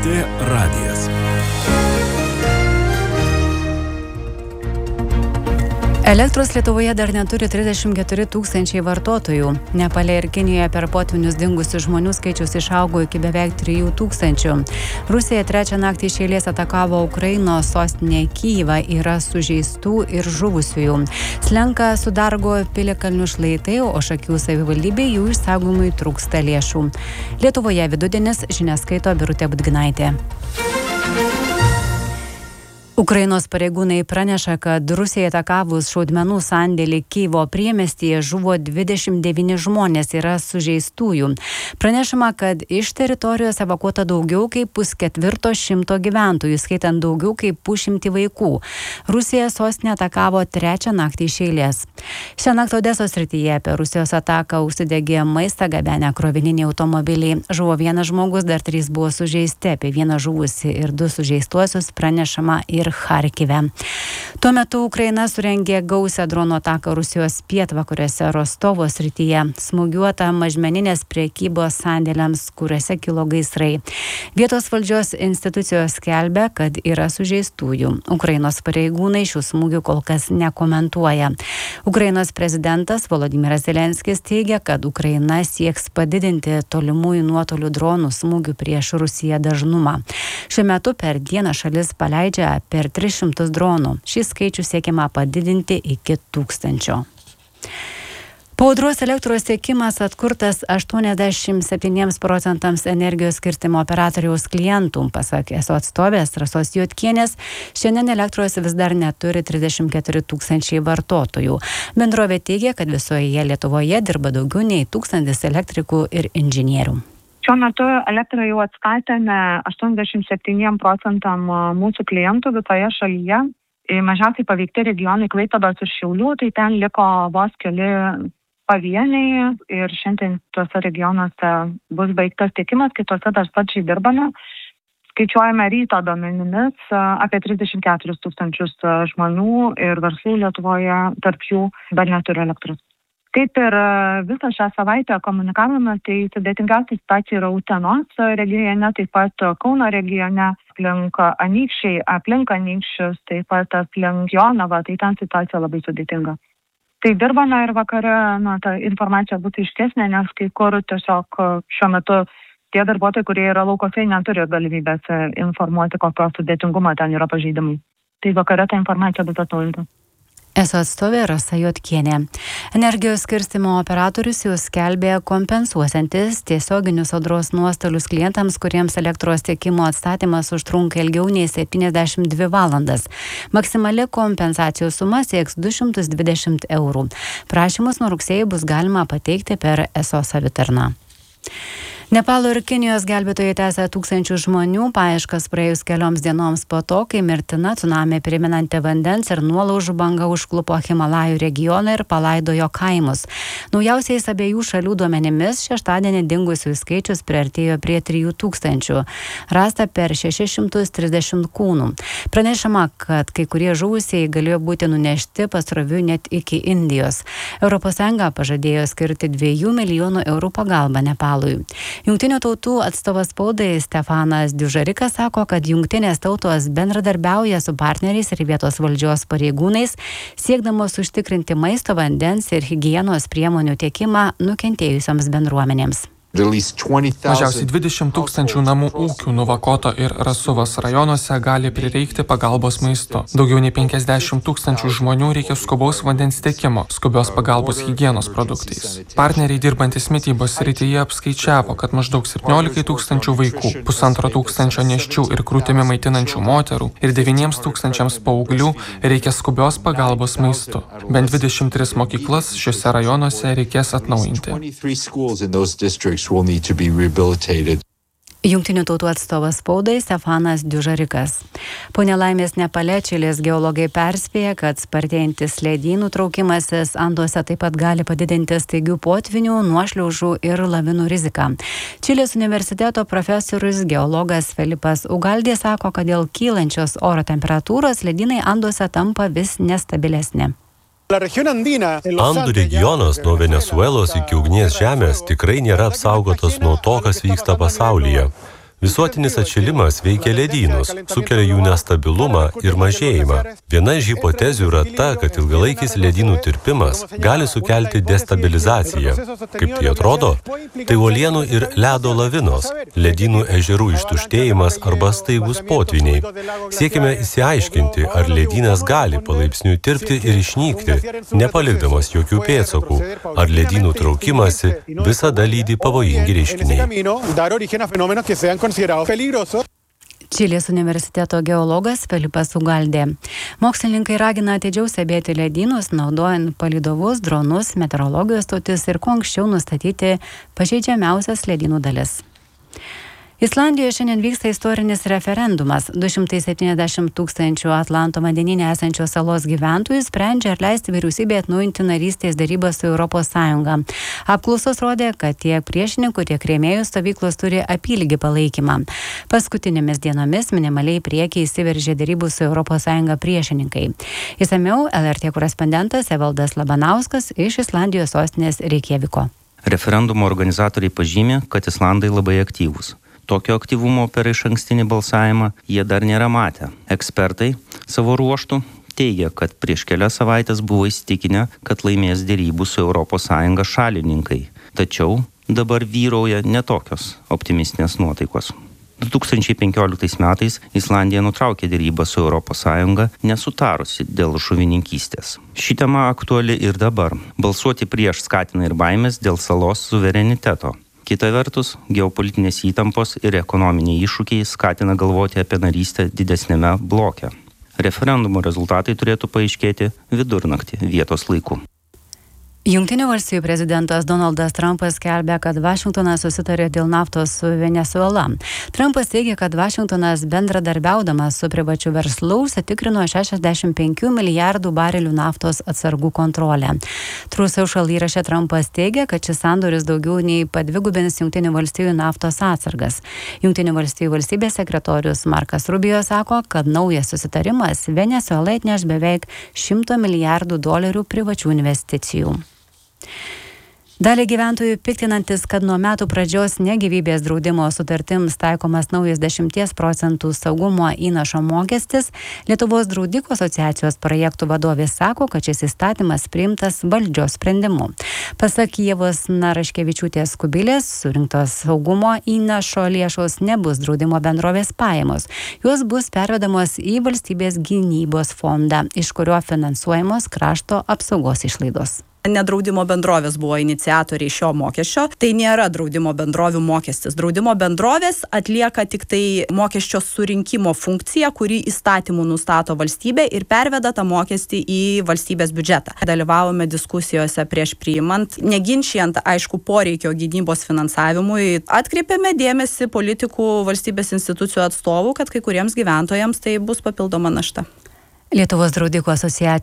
LRT radijas. Elektros Lietuvoje dar neturi 34 tūkstančiai vartotojų. Nepale ir Kinijoje per potvinius dingusių žmonių skaičius išaugo iki beveik 3 tūkstančių. Rusija trečią naktį iš eilės atakavo Ukrainos sostinę Kyjivą, yra sužeistų ir žuvusiųjų. Slenka Sudargo piliakalnių šlaitai, o Šakių savivaldybė jų išsaugojimui trūksta lėšų. Lietuvoje vidudienis, žinias skaito Birutė Budginaitė. Ukrainos pareigūnai praneša, kad Rusijai atakavus šaudmenų sandėlį Kyjivo priemiestyje žuvo 29 žmonės, yra sužeistųjų. Pranešama, kad iš teritorijos evakuota daugiau kaip 150 gyventojų, skaitant daugiau kaip 100 vaikų. Rusija sostinę atakavo trečią naktį iš eilės. Šią naktį Odesos srityje per Rusijos ataką užsidegė maistą gabenę krovininiai automobiliai. Žuvo vienas žmogus, dar 3 buvo sužeisti, apie vieną žuvusi ir 2 sužeistuosius pranešama ir Charkive. Tuo metu Ukraina surengė gausią dronų ataką Rusijos pietvakariuose Rostovo srityje, smūgiuota mažmeninės prekybos sandėliams, kuriuose kilo gaisrai. Vietos valdžios institucijos skelbia, kad yra sužeistųjų. Ukrainos pareigūnai šių smūgių kol kas nekomentuoja. Ukrainos prezidentas Volodymyras Zelenskis teigia, kad Ukraina sieks padidinti tolimųjų nuotolių dronų smūgių prieš Rusiją dažnumą. Šiuo metu per dieną šalis paleidžia per 300 dronų. Šį skaičių siekiama padidinti iki 1000. Po audros elektros tiekimas atkurtas 87% energijos skirstymo operatoriaus klientų, pasak ESO atstovės Rasos Juodkienės. Šiandien elektros vis dar neturi 34 tūkstančiai vartotojų. Bendrovė teigia, kad visoje Lietuvoje dirba daugiau nei 1000 elektrikų ir inžinierių. Šiuo metu elektrą jau atstatėme 87% mūsų klientų visoje šalyje. Mažiausiai paveikti regionai Klaipėdos ir Šiaulių, tai ten liko vos keli pavieniai ir šiandien tuose regionuose bus baigtas tiekimas, kitose dar sparčiai dirbame. Skaičiuojame ryto duomenimis apie 34 tūkstančius žmonių ir verslų Lietuvoje, tarp jų dar neturi elektros. Kaip ir visą šią savaitę komunikavome, tai sudėtingiausia situacija yra Utenos regione, taip pat Kauno regione, aplink Anykščiai, aplink Anykščius, taip pat aplink Jonavą, tai ten situacija labai sudėtinga. Tai dirbame ir vakare, ta informacija būtų aiškesnė, nes kai kur tiesiog šiuo metu tie darbuotojai, kurie yra laukose, neturi galimybės informuoti, kokio sudėtingumo ten yra pažeidimai. Tai vakare ta informacija bus atnaujinta. ESO atstovė Rasa Juodkienė. Energijos skirstymo operatorius jau skelbė kompensuosiantis tiesioginius audros nuostolius klientams, kuriems elektros tiekimo atstatymas užtrunka ilgiau nei 72 valandas. Maksimali kompensacijos suma sieks 220 eurų. Prašymus nuo rugsėjo bus galima pateikti per ESO savitarną. Nepalo ir Kinijos gelbėtojai tęsia tūkstančių žmonių paieškas praėjus kelioms dienoms po to, kai mirtina cunamį primenanti vandens ir nuolaužų banga užklupo Himalajų regioną ir palaidojo kaimus. Naujausiais abiejų šalių duomenimis šeštadienį dingusiųjų skaičius priartėjo prie 3000. Rasta per 630 kūnų. Pranešama, kad kai kurie žuvusieji galėjo būti nunešti pasroviui net iki Indijos. ES pažadėjo skirti 2 milijonų eurų pagalbą Nepalui. Jungtinių tautų atstovas spaudai Stefanas Dužarikas sako, kad jungtinės tautos bendradarbiauja su partneriais ir vietos valdžios pareigūnais, siekdamos užtikrinti maisto, vandens ir higienos priemonių tiekimą nukentėjusioms bendruomenėms. Mažiausiai 20 tūkstančių namų ūkių Nuvakoto ir Rasuvos rajonuose gali prireikti pagalbos maistu. Daugiau nei 50 tūkstančių žmonių reikia skubaus vandens tiekimo, skubios pagalbos higienos produktais. Partneriai dirbantis mitybos srityje apskaičiavo, kad maždaug 17 tūkstančių vaikų, 1,5 tūkstančio nėščių ir krūtimi maitinančių moterų ir 9 tūkstančiams paauglių reikia skubios pagalbos maistu. Bent 23 mokyklas šiuose rajonuose reikės atnaujinti. Jungtinių tautų atstovas spaudai Stefanas Dužarikas. Po nelaimės Nepale Čilės geologai perspėja, kad spartėjantis ledynų traukimasis Anduose taip pat gali padidinti staigių potvynių, nuošliaužų ir lavinų riziką. Čilės universiteto profesorius geologas Felipas Ugaldė sako, kad dėl kylančios oro temperatūros ledynai Anduose tampa vis nestabilesni. Andų regionas nuo Venesuelos iki ugnies žemės tikrai nėra apsaugotas nuo to, kas vyksta pasaulyje. Visuotinis atšilimas veikia ledynus, sukelia jų nestabilumą ir mažėjimą. Viena iš hipotezių yra ta, kad ilgalaikis ledynų tirpimas gali sukelti destabilizaciją. Kaip tai atrodo? Tai uolienų ir ledo lavinos, ledynų ežerų ištuštėjimas arba staigus potvyniai. Siekime įsiaiškinti, ar ledynas gali palaipsniui tirpti ir išnykti, nepalikdamas jokių pėdsakų, ar ledynų traukimasi visada lydi pavojingi reiškiniai. Čilės universiteto geologas Felipas Ugaldė. Mokslininkai ragina atidžiau stebėti ledynus, naudojant palydovus, dronus, meteorologijos stotis ir kuo anksčiau nustatyti pažeidžiamiausias ledynų dalis. Islandijoje šiandien vyksta istorinis referendumas. 270 000 Atlanto vandenyne esančios salos gyventojų sprendžia, ar leisti vyriausybei atnaujinti narystės derybas su Europos Sąjunga. Apklausos rodė, kad tiek priešininkų, tiek rėmėjų stovyklos turi apylygį palaikymą. Paskutinėmis dienomis minimaliai priekį įsiveržė derybų su Europos Sąjunga priešininkai. Išsamiau LRT korespondentas Evaldas Labanauskas iš Islandijos sostinės Reikjaviko. Referendumo organizatoriai pažymė, kad islandai labai aktyvūs. Tokio aktyvumo per išankstinį balsavimą jie dar nėra matę. Ekspertai savo ruožtų teigia, kad prieš kelias savaitės buvo įsitikinę, kad laimės derybų su Europos Sąjunga šalininkai. Tačiau dabar vyrauja netokios optimistinės nuotaikos. 2015 metais Islandija nutraukė derybą su Europos Sąjunga, nesutarusi dėl žuvininkystės. Ši tema aktuali ir dabar. Balsuoti prieš skatina ir baimės dėl salos suvereniteto. Kita vertus, geopolitinės įtampos ir ekonominiai iššūkiai skatina galvoti apie narystę didesnėme bloke. Referendumo rezultatai turėtų paaiškėti vidurnaktį vietos laiku. Jungtinių valstijų prezidentas Donaldas Trumpas skelbia, kad Vašingtonas susitarė dėl naftos su Venesuela. Trumpas teigia, kad Vašingtonas bendradarbiaudamas su privačiu verslu užsitikrino 65 milijardų barelių naftos atsargų kontrolę. True Social įraše Trumpas teigia, kad šis sandoris daugiau nei padvigubins Jungtinių valstijų naftos atsargas. Jungtinių valstijų valstybės sekretorius Markas Rubio sako, kad naujas susitarimas Venesuelai atneš beveik $100 milijardų privačių investicijų. Dalį gyventojų piktinantis, kad nuo metų pradžios negyvybės draudimo sutartims taikomas naujas 10% saugumo įnašo mokestis, Lietuvos draudikų asociacijos projektų vadovė sako, kad šis įstatymas priimtas valdžios sprendimu. Pasak Ievos Naraškevičiūtės Kubilės, surinktos saugumo įnašo lėšos nebus draudimo bendrovės pajamos. Jos bus pervedamos į valstybės gynybos fondą, iš kurio finansuojamos krašto apsaugos išlaidos. Nedraudimo bendrovės buvo iniciatoriai šio mokesčio. Tai nėra draudimo bendrovių mokestis. Draudimo bendrovės atlieka tik tai mokesčio surinkimo funkciją, kurį įstatymų nustato valstybė ir perveda tą mokestį į valstybės biudžetą. Dalyvavome diskusijose prieš priimant, neginčijant, aišku, poreikio gynybos finansavimui. Atkreipėme dėmesį politikų, valstybės institucijų atstovų, kad kai kuriems gyventojams tai bus papildoma našta. Lietuvos draudikų asociacijos